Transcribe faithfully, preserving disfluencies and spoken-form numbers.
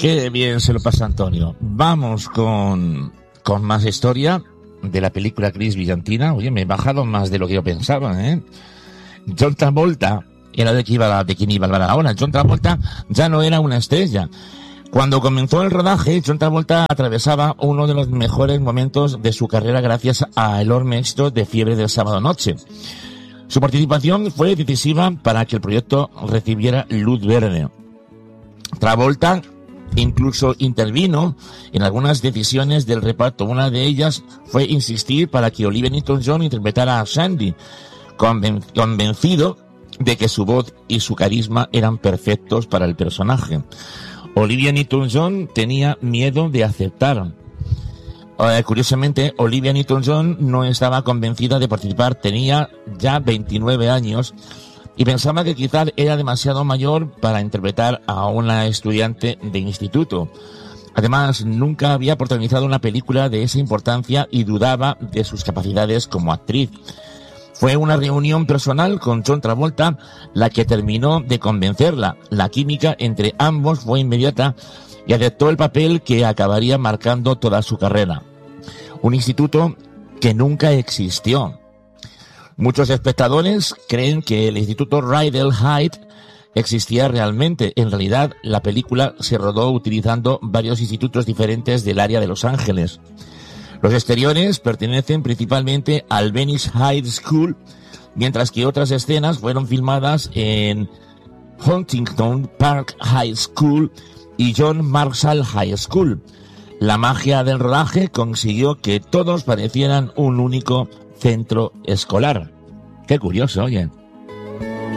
Qué bien se lo pasa Antonio. Vamos con, con más historia de la película Chris Villantina. Oye, me he bajado más de lo que yo pensaba, ¿eh? John Travolta, era de, que iba, de quien iba a hablar ahora. John Travolta ya no era una estrella. Cuando comenzó el rodaje, John Travolta atravesaba uno de los mejores momentos de su carrera gracias al enorme éxito de Fiebre del Sábado Noche. Su participación fue decisiva para que el proyecto recibiera luz verde. Travolta incluso intervino en algunas decisiones del reparto. Una de ellas fue insistir para que Olivia Newton-John interpretara a Sandy, conven- convencido de que su voz y su carisma eran perfectos para el personaje. Olivia Newton-John tenía miedo de aceptar. Uh, curiosamente, Olivia Newton-John no estaba convencida de participar, tenía ya veintinueve años y pensaba que quizás era demasiado mayor para interpretar a una estudiante de instituto. Además, nunca había protagonizado una película de esa importancia y dudaba de sus capacidades como actriz. Fue una reunión personal con John Travolta la que terminó de convencerla. La química entre ambos fue inmediata y aceptó el papel que acabaría marcando toda su carrera. Un instituto que nunca existió. Muchos espectadores creen que el Instituto Rydell Heights existía realmente. En realidad, la película se rodó utilizando varios institutos diferentes del área de Los Ángeles. Los exteriores pertenecen principalmente al Venice High School, mientras que otras escenas fueron filmadas en Huntington Park High School y John Marshall High School. La magia del rodaje consiguió que todos parecieran un único centro escolar. Qué curioso, oye.